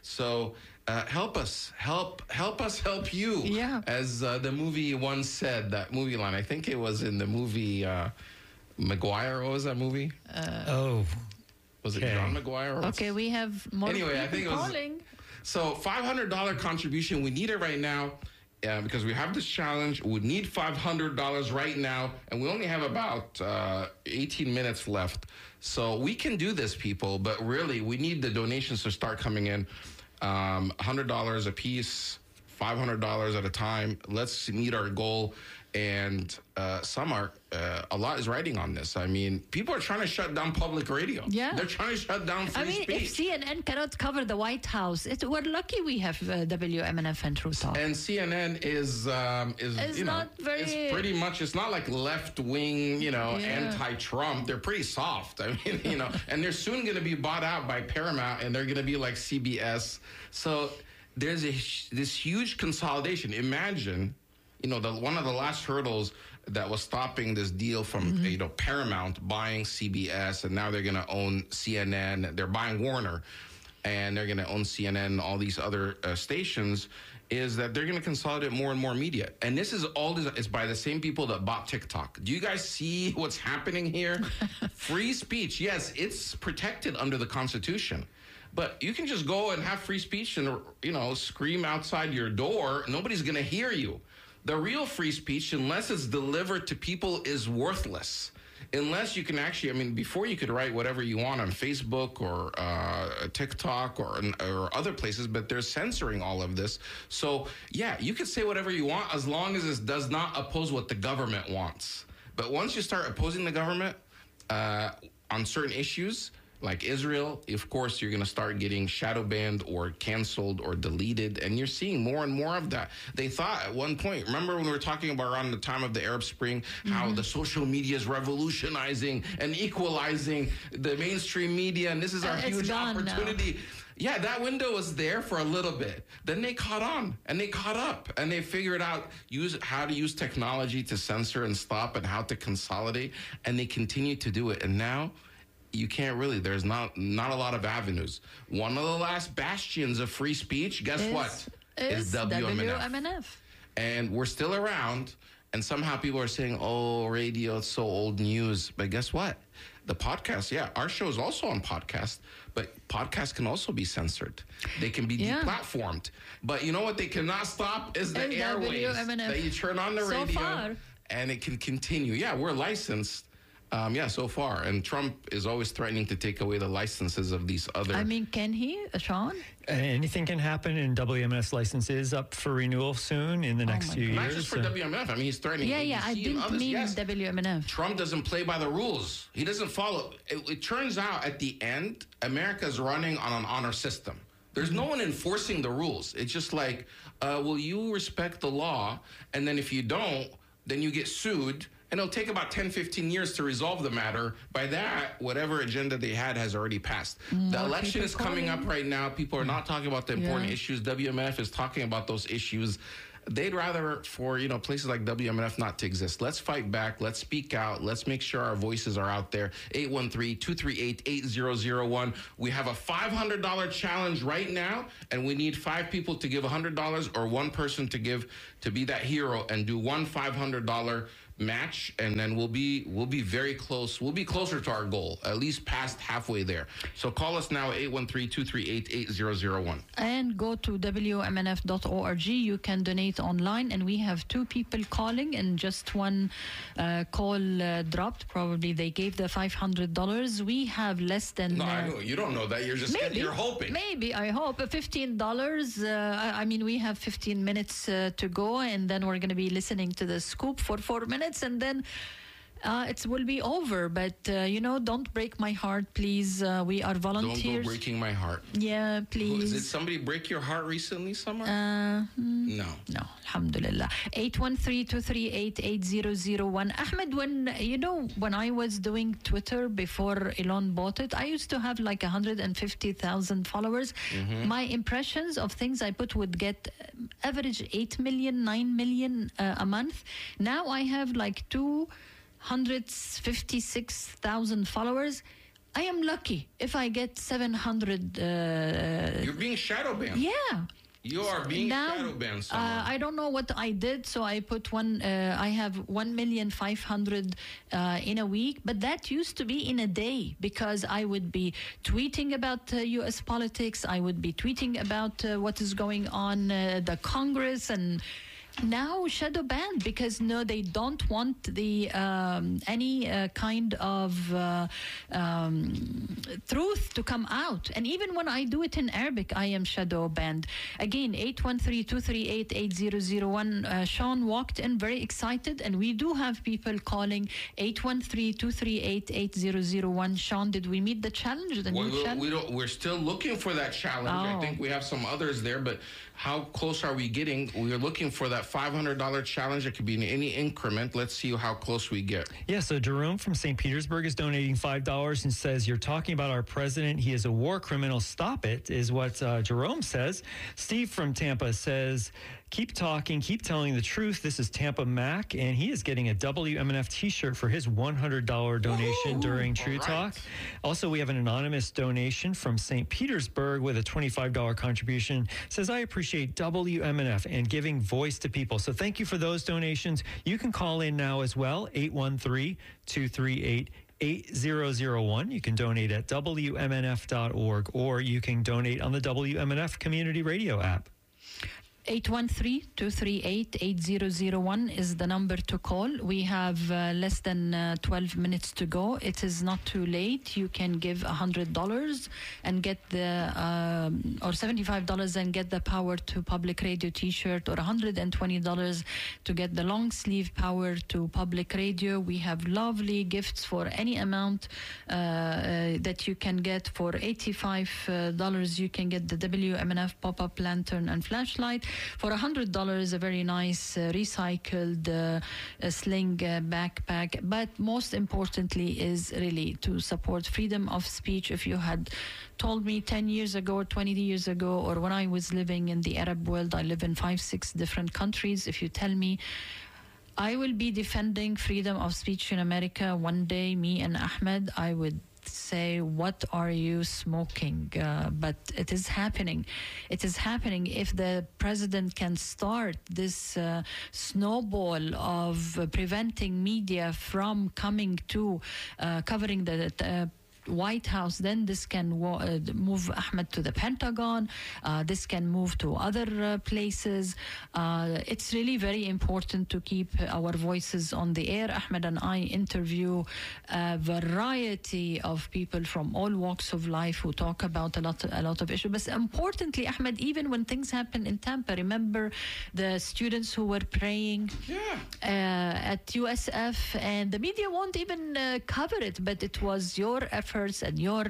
Speaker 1: So uh, help us, help, help us, help you.
Speaker 3: Yeah.
Speaker 1: As uh, the movie once said, that movie line. I think it was in the movie uh, Maguire. What was that movie?
Speaker 2: Uh, oh.
Speaker 1: Was it
Speaker 2: okay.
Speaker 1: John Maguire? Or
Speaker 3: Okay, we have more
Speaker 1: Anyway,
Speaker 3: people
Speaker 1: I think it was-
Speaker 3: calling.
Speaker 1: So five hundred dollars contribution. We need it right now uh, because we have this challenge. We need five hundred dollars right now, and we only have about uh, eighteen minutes left. So we can do this, people, but really we need the donations to start coming in. Um, one hundred dollars a piece, five hundred dollars at a time. Let's meet our goal. And uh, some are, uh, a lot is writing on this. I mean, people are trying to shut down public radio.
Speaker 3: Yeah.
Speaker 1: They're trying to shut down free
Speaker 3: I mean,
Speaker 1: speech.
Speaker 3: if C N N cannot cover the White House, it, we're lucky we have uh, W M N F and True Talk.
Speaker 1: And C N N is um, is
Speaker 3: It's
Speaker 1: you know
Speaker 3: not very-
Speaker 1: it's pretty much it's not like left wing you know
Speaker 3: Yeah.
Speaker 1: anti-Trump. They're pretty soft. I mean you know, and they're soon going to be bought out by Paramount, and they're going to be like C B S. So there's a this huge consolidation. Imagine, you know, the one of the last hurdles that was stopping this deal from mm-hmm. you know Paramount buying C B S, and now they're going to own C N N. They're buying Warner, and they're going to own C N N and all these other uh, stations, is that they're going to consolidate more and more media. And this is all this, it's by the same people that bought TikTok. Do you guys see what's happening here? Free speech, yes, it's protected under the Constitution. But you can just go and have free speech and, you know, scream outside your door. Nobody's going to hear you. The real free speech, unless it's delivered to people, is worthless. Unless you can actually, I mean, before you could write whatever you want on Facebook or uh, TikTok or, or other places, but they're censoring all of this. So, yeah, you could say whatever you want as long as it does not oppose what the government wants. But once you start opposing the government uh, on certain issues, like Israel, of course, you're going to start getting shadow banned or canceled or deleted. And you're seeing more and more of that. They thought at one point, remember when we were talking about around the time of the Arab Spring, how mm-hmm. the social media is revolutionizing and equalizing the mainstream media. And this is our
Speaker 3: uh,
Speaker 1: huge opportunity.
Speaker 3: Now.
Speaker 1: Yeah, that window was there for a little bit. Then they caught on and they caught up and they figured out use how to use technology to censor and stop and how to consolidate. And they continue to do it. And now you can't really, there's not not a lot of avenues. One of the last bastions of free speech, guess
Speaker 3: is,
Speaker 1: what?
Speaker 3: Is
Speaker 1: W M N F.
Speaker 3: W M N F.
Speaker 1: And we're still around. And somehow people are saying, oh, radio, it's so old news. But guess what? The podcast, yeah, our show is also on podcast, but podcasts can also be censored. They can be
Speaker 3: yeah.
Speaker 1: deplatformed. But you know what they cannot stop is the
Speaker 3: and
Speaker 1: airwaves
Speaker 3: W M N F.
Speaker 1: that you turn on the
Speaker 3: so
Speaker 1: radio
Speaker 3: far.
Speaker 1: and it can continue. Yeah, we're licensed. Um, yeah, so far. And Trump is always threatening to take away the licenses of these other.
Speaker 3: I mean, can he, uh, Sean?
Speaker 2: Anything can happen, and W M F's license is up for renewal soon in the next
Speaker 3: my
Speaker 2: few
Speaker 3: God.
Speaker 2: years.
Speaker 1: Not just for
Speaker 2: so-
Speaker 1: W M F. I mean, he's threatening.
Speaker 3: Yeah,
Speaker 1: A B C
Speaker 3: yeah, I
Speaker 1: and
Speaker 3: didn't
Speaker 1: others.
Speaker 3: mean
Speaker 1: Yes.
Speaker 3: W M F.
Speaker 1: Trump doesn't play by the rules. He doesn't follow. It, it turns out at the end, America's running on an honor system. There's no one enforcing the rules. It's just like, uh, will you respect the law? And then if you don't, then you get sued. And it'll take about ten, fifteen years to resolve the matter. By that, whatever agenda they had has already passed.
Speaker 3: More
Speaker 1: The election
Speaker 3: people
Speaker 1: is coming
Speaker 3: calling.
Speaker 1: up right now. People are not talking about the important
Speaker 3: Yeah.
Speaker 1: issues. W M F is talking about those issues. They'd rather for, you know, places like W M F not to exist. Let's fight back. Let's speak out. Let's make sure our voices are out there. eight one three, two three eight, eight zero zero one. We have a five hundred dollars challenge right now, and we need five people to give one hundred dollars or one person to give to be that hero and do one five hundred dollars match, and then we'll be we'll be very close. We'll be closer to our goal, at least past halfway there. So call us now at eight one three, two three eight, eight zero zero one.
Speaker 3: And go to W M N F dot org. You can donate online, and we have two people calling, and just one uh, call uh, dropped. Probably they gave the five hundred dollars. We have less than.
Speaker 1: No, I
Speaker 3: uh,
Speaker 1: know you don't know that. You're just
Speaker 3: Maybe
Speaker 1: you're hoping.
Speaker 3: Maybe I hope uh, fifteen dollars. Uh, I, I mean, we have fifteen minutes uh, to go, and then we're going to be listening to the scoop for four minutes, and then uh, it will be over. But uh, you know, don't break my heart, please. Uh, we are
Speaker 1: Don't
Speaker 3: volunteers.
Speaker 1: go breaking my heart.
Speaker 3: Yeah,
Speaker 1: Who-
Speaker 3: please.
Speaker 1: Did somebody break your heart recently, Summer?
Speaker 3: Uh, hmm.
Speaker 1: no.
Speaker 3: No, alhamdulillah. eight one three, two three eight, eight zero zero one. Ahmed, when, you know, when I was doing Twitter before Elon bought it, I used to have like one hundred fifty thousand followers. My impressions of things I put would get um, average eight million, nine million uh, a month. Now I have like two hundred fifty-six thousand followers. I am lucky if I get seven hundred. Uh,
Speaker 1: You're being shadow banned.
Speaker 3: yeah.
Speaker 1: You are being
Speaker 3: Now,
Speaker 1: shadow banned, Summer.
Speaker 3: uh, I don't know what I did, so I put one. Uh, I have one million five hundred uh, in a week, but that used to be in a day because I would be tweeting about uh, U S politics. I would be tweeting about uh, what is going on uh, the Congress, and now shadow banned because no, they don't want the um, any uh, kind of uh, um, truth to come out. And even when I do it in Arabic, I am shadow banned. Again, eight one three, two three eight, eight zero zero one. Uh, Sean walked in very excited, and we do have people calling eight one three, two three eight, eight zero zero one. Sean, did we meet the challenge? The
Speaker 1: Well,
Speaker 3: new
Speaker 1: we,
Speaker 3: challenge?
Speaker 1: we don't, we're still looking for that challenge. I
Speaker 3: Oh.
Speaker 1: think we have some others there, but how close are we getting? We're looking for that five hundred dollars challenge. It could be in any increment. Let's see how close we get.
Speaker 2: Yeah, so Jerome from Saint Petersburg is donating five dollars and says, "You're talking about our president. He is a war criminal. Stop it," is what uh, Jerome says. Steve from Tampa says, "Keep talking, keep telling the truth. This is Tampa Mac, and he is getting a W M N F t-shirt for his one hundred dollars donation
Speaker 1: Woo!
Speaker 2: during
Speaker 1: All
Speaker 2: True
Speaker 1: right.
Speaker 2: Talk." Also, we have an anonymous donation from Saint Petersburg with a twenty-five dollars contribution. Says, "I appreciate W M N F and giving voice to people." So thank you for those donations. You can call in now as well, eight one three, two three eight, eight zero zero one. You can donate at W M N F dot org, or you can donate on the W M N F Community Radio app.
Speaker 3: eight one three, two three eight, eight zero zero one is the number to call. We have uh, less than uh, twelve minutes to go. It is not too late. You can give one hundred dollars and get the, um, or seventy-five dollars and get the Power to Public Radio t-shirt, or one hundred twenty dollars to get the long sleeve Power to Public Radio. We have lovely gifts for any amount uh, uh, that you can get. For eighty-five dollars, you can get the W M N F pop-up lantern and flashlight. For one hundred dollars, a very nice uh, recycled uh, uh, sling uh, backpack. But most importantly is really to support freedom of speech. If you had told me ten years ago or twenty years ago, or when I was living in the Arab world, I live in five, six different countries. If you tell me I will be defending freedom of speech in America one day, me and Ahmed, I would say, what are you smoking? Uh, but it is happening. It is happening. If the president can start this uh, snowball of uh, preventing media from coming to uh, covering the uh, White House, then this can wa- uh, move Ahmed to the Pentagon. Uh, this can move to other uh, places. Uh, it's really very important to keep our voices on the air. Ahmed and I interview a variety of people from all walks of life who talk about a lot, a lot of issues. But importantly, Ahmed, even when things happen in Tampa, remember the students who were praying
Speaker 1: Yeah.
Speaker 3: uh, at U S F, and the media won't even uh, cover it, but it was your efforts and your,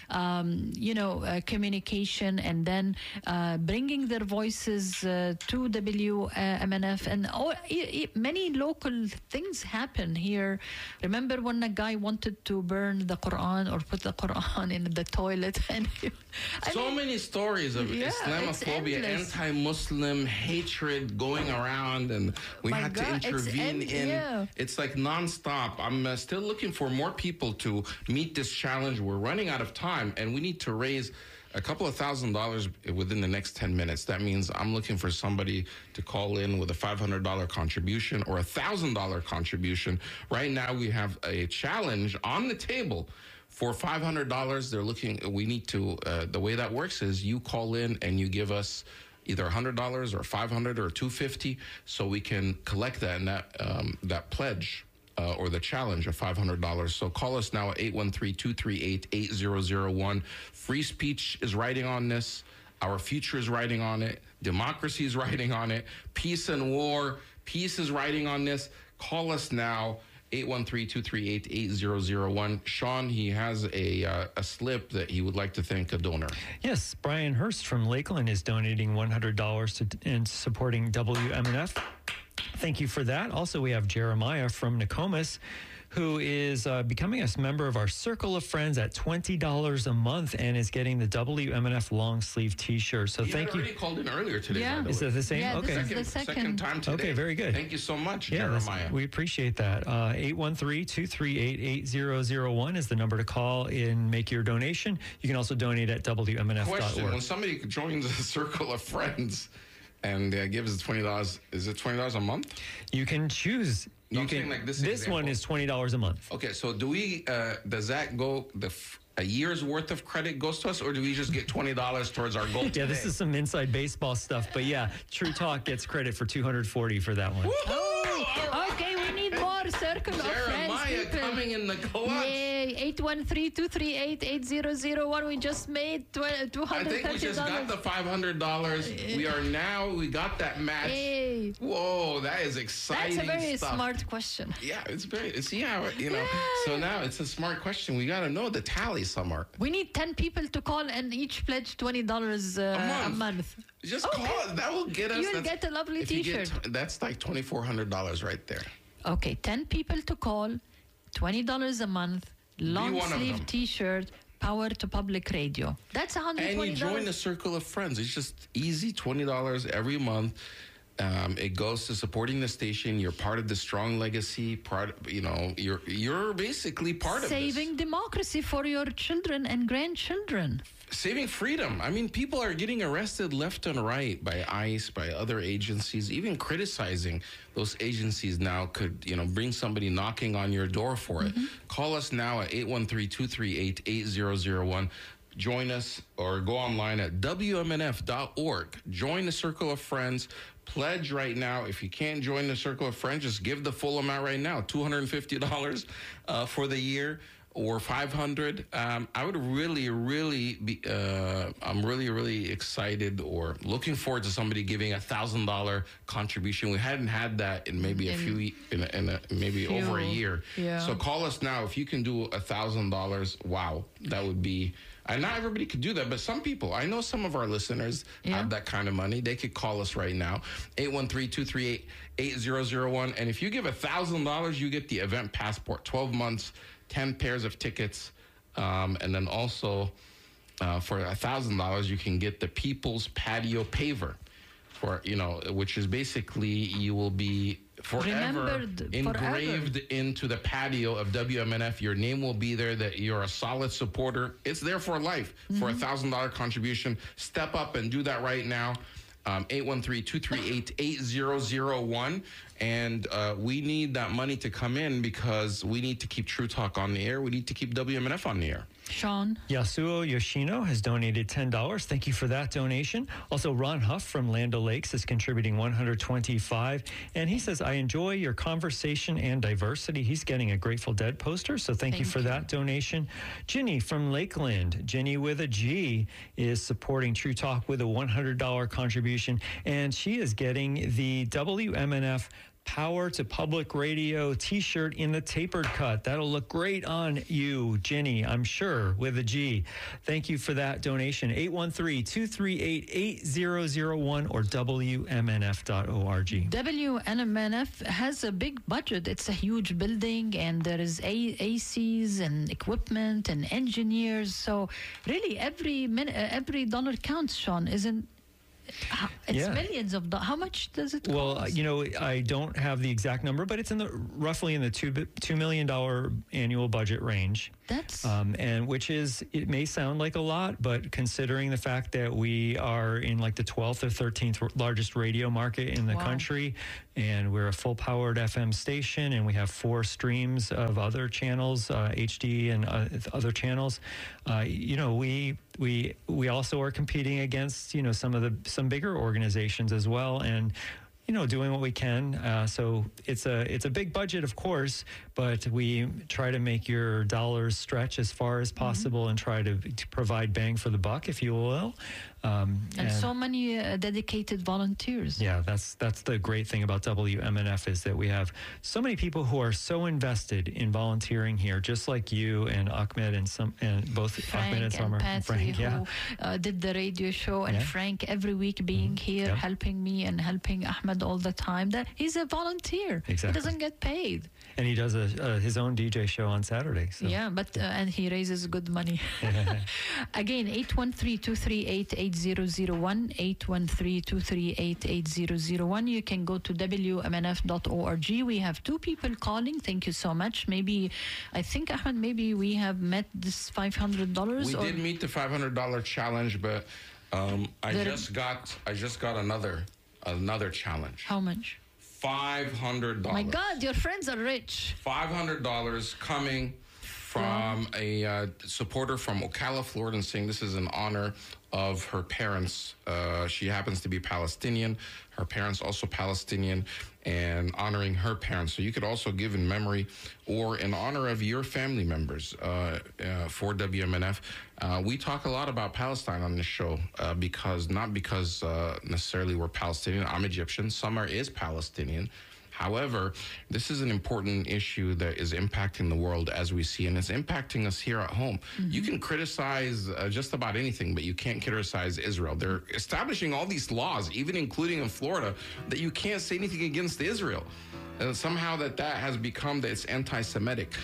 Speaker 3: um, you know, uh, communication, and then uh, bringing their voices uh, to W M N F, and all, e- e- many local things happen here. Remember when a guy wanted to burn the Quran or put the Quran in the toilet, and I
Speaker 1: So
Speaker 3: mean,
Speaker 1: many stories of
Speaker 3: Yeah, it's
Speaker 1: Islamophobia,
Speaker 3: endless.
Speaker 1: anti-Muslim hatred going around, and we
Speaker 3: My
Speaker 1: had
Speaker 3: God,
Speaker 1: to
Speaker 3: it's
Speaker 1: intervene
Speaker 3: end-
Speaker 1: in.
Speaker 3: yeah.
Speaker 1: It's like nonstop. I'm uh, still looking for more people to meet this challenge. We're running out of time, and we need to raise a couple of thousand dollars within the next ten minutes. That means I'm looking for somebody to call in with a five hundred dollars contribution or a one thousand dollars contribution. Right now, we have a challenge on the table for five hundred dollars. They're looking, we need to, uh, the way that works is you call in and you give us either one hundred dollars or five hundred dollars or two hundred fifty dollars so we can collect that and that, um, that pledge. Uh, or the challenge of five hundred dollars. So call us now at eight one three, two three eight, eight zero zero one. Free speech is writing on this. Our future is writing on it. Democracy is writing on it. Peace and war. Peace is writing on this. Call us now, eight one three, two three eight, eight zero zero one. Sean, he has a, uh, a slip that he would like to thank a donor.
Speaker 2: Yes, Brian Hurst from Lakeland is donating one hundred dollars to, and supporting W M N F. Thank you for that. Also, we have Jeremiah from Nokomis, who is uh, becoming a member of our Circle of Friends at twenty dollars a month and is getting the W M N F long sleeve T-shirt. So
Speaker 1: He
Speaker 2: thank
Speaker 1: had
Speaker 2: you.
Speaker 1: already called in earlier today.
Speaker 3: Yeah.
Speaker 1: by the
Speaker 2: Is
Speaker 1: way.
Speaker 2: that the same?
Speaker 3: Yeah, this
Speaker 2: okay.
Speaker 3: is
Speaker 1: Second,
Speaker 3: the second-
Speaker 1: second time today.
Speaker 2: Okay, very good.
Speaker 1: Thank you so much,
Speaker 2: Yeah, that's-
Speaker 1: Jeremiah.
Speaker 2: we appreciate that. Uh, eight one three, two three eight, eight zero zero one is the number to call and make your donation. You can also donate at W M N F dot
Speaker 1: Question: When
Speaker 2: org.
Speaker 1: somebody joins a circle of friends and uh, gives twenty dollars, is it twenty dollars a month?
Speaker 2: You can choose.
Speaker 1: No,
Speaker 2: You
Speaker 1: I'm
Speaker 2: can.
Speaker 1: saying like this
Speaker 2: this
Speaker 1: example.
Speaker 2: one is twenty dollars a month.
Speaker 1: Okay, so do we? Uh, does that go the f- a year's worth of credit goes to us, or do we just get twenty dollars towards our goal?
Speaker 2: Yeah, this is some inside baseball stuff, but yeah, True Talk gets credit for two hundred forty for that one.
Speaker 3: oh, okay, we need more Circle of Friends
Speaker 1: Jeremiah
Speaker 3: people.
Speaker 1: coming in the clutch.
Speaker 3: Yay, eight one three, two three eight, eight zero zero one. We just made tw-
Speaker 1: I
Speaker 3: two hundred thirty dollars.
Speaker 1: think we just got the five hundred dollars. We are now. We got that match.
Speaker 3: Yay.
Speaker 1: Whoa, that is exciting.
Speaker 3: That's a very
Speaker 1: stuff.
Speaker 3: smart question.
Speaker 1: Yeah, it's very. It's yeah, you know.
Speaker 3: Yeah.
Speaker 1: So now it's a smart question. We got to know the tally somewhere.
Speaker 3: We need ten people to call and each pledge twenty dollars uh,
Speaker 1: A
Speaker 3: a
Speaker 1: month.
Speaker 3: month.
Speaker 1: Just
Speaker 3: Okay.
Speaker 1: call us. That will get us.
Speaker 3: You'll
Speaker 1: that's-
Speaker 3: get a lovely
Speaker 1: if you get
Speaker 3: t-shirt.
Speaker 1: t- that's like twenty four hundred dollars right there.
Speaker 3: Okay, ten people to call, twenty dollars a month, long
Speaker 1: one of
Speaker 3: sleeve
Speaker 1: them.
Speaker 3: t-shirt, power to public radio. That's one hundred
Speaker 1: And
Speaker 3: twenty
Speaker 1: you
Speaker 3: dollars.
Speaker 1: join the circle of friends. It's just easy, twenty dollars every month. Um, it goes to supporting the station. You're part of the strong legacy. Part, you know, you're you're basically part
Speaker 3: Saving
Speaker 1: of
Speaker 3: democracy for your children and grandchildren.
Speaker 1: this. Saving freedom. I mean, people are getting arrested left and right by ICE, by other agencies. Even criticizing those agencies now could, you know, bring somebody knocking on your door for it. Call us now at eight one three, two three eight, eight zero zero one. Join us or go online at W M N F dot org. Join the Circle of Friends. Pledge right now. If you can't join the Circle of Friends, just give the full amount right now, two hundred fifty dollars uh, for the year or five hundred dollars. Um, I would really, really be, uh, I'm really, really excited or looking forward to somebody giving a one thousand dollars contribution. We hadn't had that in maybe a
Speaker 3: In-
Speaker 1: few, e- in, a, in a, maybe
Speaker 3: Few,
Speaker 1: over a year.
Speaker 3: yeah.
Speaker 1: So call us now. If you can do a one thousand dollars, wow, that would be... And not everybody could do that, but some people, I know some of our listeners
Speaker 3: Yeah.
Speaker 1: have that kind of money. They could call us right now, eight one three, two three eight, eight zero zero one. And if you give one thousand dollars, you get the event passport, twelve months, ten pairs of tickets. Um, and then also uh, for one thousand dollars, you can get the People's Patio Paver, for, you know, which is basically you will be forever
Speaker 3: Remembered
Speaker 1: engraved
Speaker 3: forever.
Speaker 1: into the patio of W M N F. Your name will be there, that you're a solid supporter. It's there for life. For a one thousand dollars contribution, step up and do that right now. Um, eight one three, two three eight, eight zero zero one. And uh, we need that money to come in because we need to keep True Talk on the air. We need to keep W M N F on the air.
Speaker 3: Sean.
Speaker 2: Yasuo Yoshino has donated ten dollars. Thank you for that donation. Also, Ron Huff from Land O'Lakes is contributing one hundred twenty-five dollars. And he says, I enjoy your conversation and diversity. He's getting a Grateful Dead poster, so thank, thank you for you. that donation. Ginny from Lakeland, Ginny with a G, is supporting True Talk with a one hundred dollars contribution. And she is getting the W M N F Power to Public Radio t-shirt in the tapered cut. That'll look great on you, Ginny, I'm sure, with a G. Thank you for that donation. eight one three, two three eight, eight zero zero one or W M N F dot org.
Speaker 3: W M N F has a big budget. It's a huge building, and there is a- ACs and equipment and engineers. So really, every min- uh, every dollar counts, Sean, isn't It's
Speaker 2: yeah.
Speaker 3: millions of dollars. How much does it cost?
Speaker 2: Well, uh, you know, I don't have the exact number, but it's in the roughly in the two two million dollar annual budget range.
Speaker 3: That's
Speaker 2: um, and which is, it may sound like a lot, but considering the fact that we are in like the twelfth or thirteenth largest radio market in the
Speaker 3: wow.
Speaker 2: country, and we're a full powered F M station, and we have four streams of other channels, uh, H D and uh, other channels. Uh, you know, we we we also are competing against, you know, some of the some bigger organizations as well, and you know, doing what we can. Uh, so it's a it's a big budget, of course, but we try to make your dollars stretch as far as possible mm-hmm. and try to, to provide bang for the buck, if you will. Um,
Speaker 3: and, and so many uh, dedicated volunteers.
Speaker 2: Yeah, that's that's the great thing about W M N F, is that we have so many people who are so invested in volunteering here, just like you and Ahmed and some and both
Speaker 3: Frank
Speaker 2: Ahmed and Summer,
Speaker 3: and Patsy,
Speaker 2: Frank, yeah.
Speaker 3: who uh, did the radio show, and
Speaker 2: yeah.
Speaker 3: Frank every week being
Speaker 2: mm-hmm.
Speaker 3: here,
Speaker 2: yep.
Speaker 3: helping me and helping Ahmed all the time. That he's a volunteer.
Speaker 2: Exactly.
Speaker 3: He doesn't get paid.
Speaker 2: And he does a, uh, his own D J show on Saturday. So.
Speaker 3: Yeah, but uh, and he raises good money. Again, eight one three, two three eight, eight zero zero one. eight one three, two three eight, eight zero zero one. You can go to W M N F dot org. We have two people calling. Thank you so much. Maybe, I think, Ahmed, maybe we have met this five hundred dollars.
Speaker 1: We
Speaker 3: or
Speaker 1: did meet the five hundred dollars challenge, but um, I
Speaker 3: there,
Speaker 1: just got I just got another another challenge.
Speaker 3: How much?
Speaker 1: five hundred dollars.
Speaker 3: My God, your friends are rich.
Speaker 1: five hundred dollars coming from a uh, supporter from Ocala, Florida, and saying this is in honor of her parents. Uh, she happens to be Palestinian. Her parents also Palestinian, and honoring her parents. So you could also give in memory or in honor of your family members uh, uh, for W M N F. Uh, we talk a lot about Palestine on this show uh, because, not because uh, necessarily we're Palestinian. I'm Egyptian. Summer is Palestinian. However, this is an important issue that is impacting the world as we see, and it's impacting us here at home. Mm-hmm. You can criticize uh, just about anything, but you can't criticize Israel. They're establishing all these laws, even including in Florida, that you can't say anything against Israel. And somehow that that has become that it's anti-Semitic.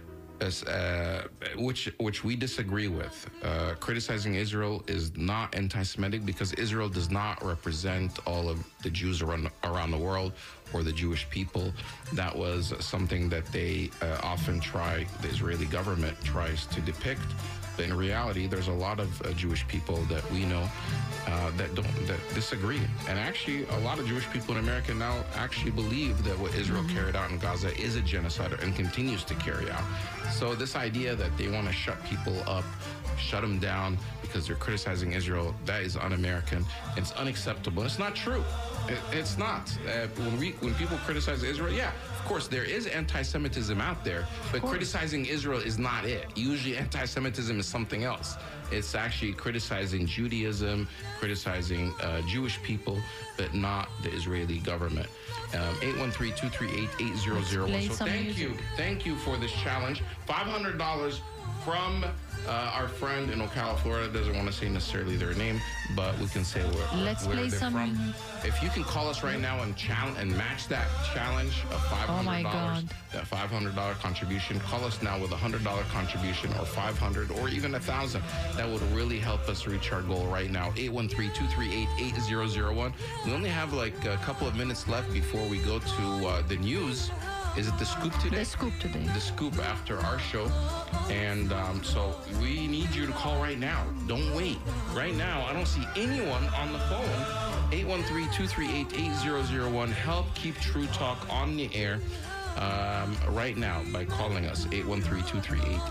Speaker 1: As, uh, which which we disagree with. Uh, criticizing Israel is not anti-Semitic because Israel does not represent all of the Jews around around the world or the Jewish people. That was something that they uh, often try, the Israeli government tries to depict. But in reality, there's a lot of uh, Jewish people that we know uh, that don't that disagree. And actually, a lot of Jewish people in America now actually believe that what Israel mm-hmm. carried out in Gaza is a genocide and continues to carry out. So this idea that they want to shut people up, shut them down because they're criticizing Israel, that is un-American. It's unacceptable. It's not true. It, it's not. Uh, when we when people criticize Israel, yeah, of course there is anti-Semitism out there, but criticizing Israel is not it. Usually anti-Semitism is something else. It's actually criticizing Judaism, criticizing uh, Jewish people, but not the Israeli government. Um, eight one three, two three eight, eight zero zero one. So thank music. you. Thank you for this challenge. five hundred dollars from uh, our friend in Ocala, Florida. Doesn't want to say necessarily their name, but we can say where,
Speaker 3: Let's
Speaker 1: where
Speaker 3: play
Speaker 1: they're
Speaker 3: some...
Speaker 1: from. If you can call us right now and challenge and match that challenge of five hundred dollars,
Speaker 3: oh my God.
Speaker 1: that five hundred dollars contribution, call us now with a one hundred dollars contribution or five hundred dollars or even one thousand dollars. That would really help us reach our goal right now. eight one three, two three eight, eight zero zero one. We only have like a couple of minutes left before we go to uh, the news. Is it the scoop today?
Speaker 3: The scoop today.
Speaker 1: The scoop after our show. And um, so we need you to call right now. Don't wait. Right now, I don't see anyone on the phone. eight one three, two three eight, eight zero zero one. Help keep True Talk on the air um, right now by calling us. eight one three, two three eight,